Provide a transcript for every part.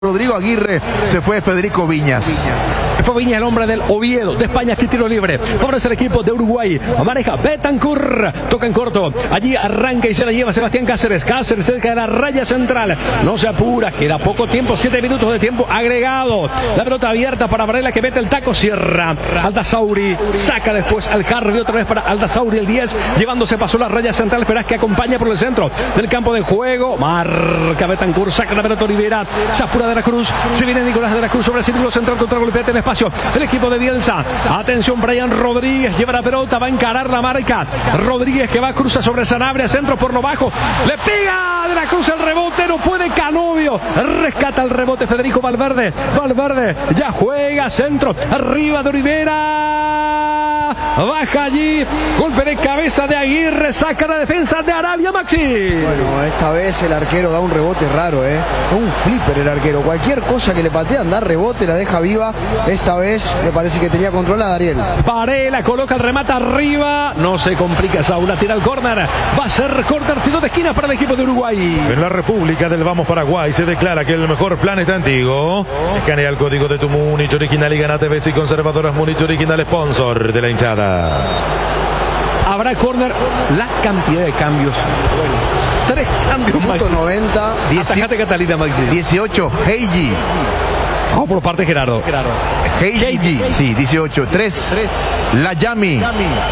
Rodrigo Aguirre, se fue Federico Viñas. Fue Viñas, el hombre del Oviedo de España, que tiro libre. Ahora es el equipo de Uruguay. Maneja Betancur. Toca en corto. Allí arranca y se la lleva Sebastián Cáceres. Cáceres cerca de la raya central. No se apura. Queda poco tiempo. 7 minutos de tiempo agregado. La pelota abierta para Varela, que mete el taco. Cierra. Aldazzauri. Saca después al Harvey. Otra vez para Aldazzauri, el 10. Llevándose pasó la raya central. Esperás que acompaña por el centro del campo de juego. Marca Betancur. Saca la pelota Olivera. Se apura de la Cruz. Se viene Nicolás de la Cruz sobre el círculo central contra golpeate el espacio. El equipo de Bielsa. Atención, Brian Rodríguez. Lleva la pelota. Va a encarar la marca. Rodríguez, que va a cruzar sobre Sanabria. Centro por lo bajo. Le pega de la Cruz el rebote. No puede Canovio. Rescata el rebote Federico Valverde. Valverde ya juega centro. Arriba de Olivera. Baja allí. Golpe de cabeza de Aguirre. Saca la defensa de Arabia, Maxi. Bueno, esta vez el arquero da un rebote raro, un flipper el arquero. Cualquier cosa que le patean da rebote, la deja viva. Esta vez me parece que tenía controlada Ariel. Varela coloca el remate arriba. No se complica Saúl. Tira el córner. Va a ser córner, tiro de esquina para el equipo de Uruguay. En la República del Vamos Paraguay se declara que el mejor plan está antiguo. Escanea el código de tu Múnich original y ganate BC y Conservadoras Múnich original, sponsor de la hinchada. Habrá córner. La cantidad de cambios. 3 cambios, Maxi. 90. Atajate, Catalina, Maxi. 18, Heiji. Vamos por parte, Gerardo. Heiji, sí, 18. 3, Layami.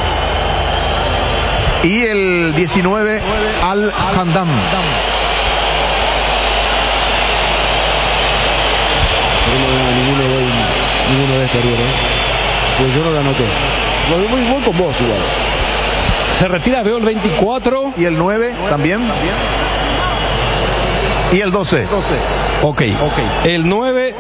Y el 19, Al-Handam. Ninguno de estos, Ariel, pues yo no lo anoté. Voy con vos igual. Se retira, veo el 24. Y el 9 también. Y el 12. Ok. El 9,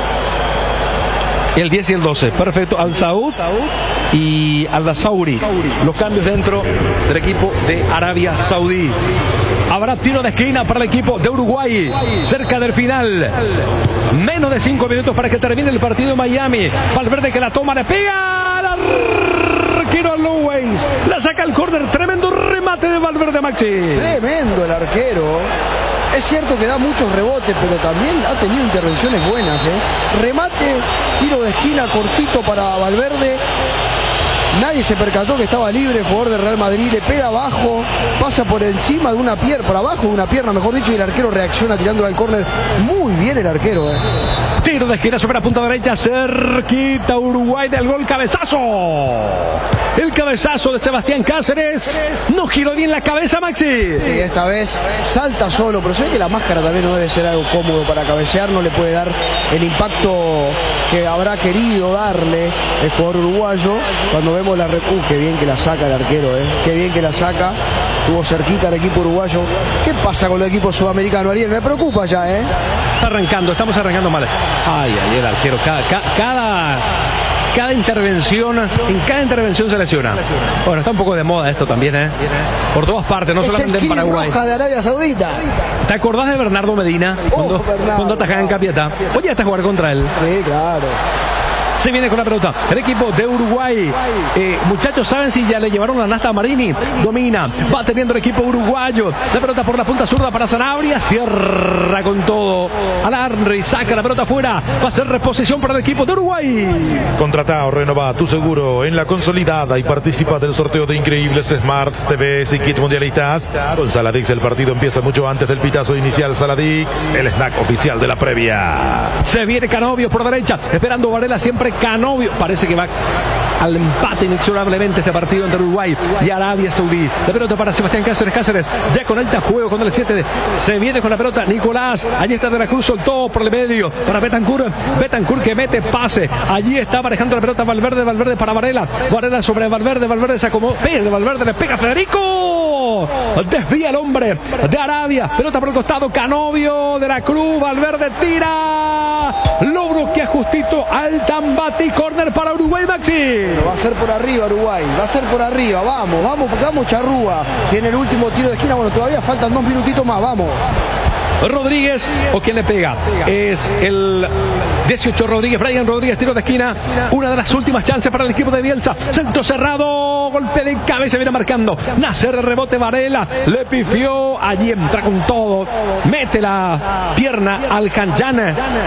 el 10 y el 12. Perfecto. Al Saud y Aldazzauri. Los cambios dentro del equipo de Arabia Saudí. Habrá tiro de esquina para el equipo de Uruguay. Cerca del final. Menos de 5 minutos para que termine el partido en Miami. Valverde, que la toma, le pega al arquero Loweis. La saca al córner. Tremendo remate de Valverde, Maxi. Tremendo el arquero. Es cierto que da muchos rebotes, pero también ha tenido intervenciones buenas. Remate, tiro de esquina cortito para Valverde. Nadie se percató que estaba libre el jugador de Real Madrid, le pega abajo, pasa por encima de una pierna, por abajo de una pierna, mejor dicho, y el arquero reacciona tirándolo al córner. Muy bien el arquero. Tiro de esquina sobre la punta derecha, cerquita Uruguay del gol, cabezazo. El cabezazo de Sebastián Cáceres. No giró bien la cabeza, Maxi. Sí, esta vez salta solo, pero se ve que la máscara también no debe ser algo cómodo para cabecear, no le puede dar el impacto que habrá querido darle el jugador uruguayo. Cuando vemos la... qué bien que la saca el arquero, qué bien que la saca. Estuvo cerquita el equipo uruguayo. ¿Qué pasa con el equipo sudamericano, Ariel? Me preocupa ya, Estamos arrancando mal. Ay, el arquero, cada intervención, en cada intervención se lesiona. Bueno, está un poco de moda esto también, por todas partes, no solamente en Paraguay. Roja de Arabia Saudita. ¿Te acordás de Bernardo Medina? Cuando atajaba en Capiatá. Hoy ya está a jugar contra él. Sí, claro. Se viene con la pelota el equipo de Uruguay. Muchachos, ¿saben si ya le llevaron la nasta a Marini? Domina, va teniendo el equipo uruguayo. La pelota por la punta zurda para Sanabria. Cierra con todo Alarri, saca la pelota afuera. Va a ser reposición para el equipo de Uruguay. Contrata o renová tu seguro en la consolidada y participa del sorteo de increíbles Smarts, TVs y kits mundialistas. Con Saladix el partido empieza mucho antes del pitazo inicial. Saladix, el snack oficial de la previa. Se viene Canovio por derecha, esperando Varela siempre. Canovio parece que va al empate inexorablemente este partido entre Uruguay y Arabia Saudí. La pelota para Sebastián Cáceres, ya con alta juego con el 7. Se viene con la pelota Nicolás. Allí está de la Cruz, soltó por el medio para Betancur que mete pase. Allí está manejando la pelota Valverde para Varela sobre Valverde se acomodó. Valverde le pega a Federico. Desvía el hombre de Arabia. Pelota por el costado, Canovio de la Cruz. Valverde tira. Lo bloquea justito Altambati. Córner para Uruguay, Maxi. Va a ser por arriba Uruguay, va a ser por arriba. Vamos Charrúa. Tiene el último tiro de esquina. Bueno, todavía faltan 2 minutitos más. Vamos. Rodríguez, o quien le pega, es el 18 Rodríguez, Brian Rodríguez, tiro de esquina. Una de las últimas chances para el equipo de Bielsa. Centro cerrado, golpe de cabeza, viene marcando Nasser, rebote Varela, le pifió, allí entra con todo, mete la pierna al Canjana.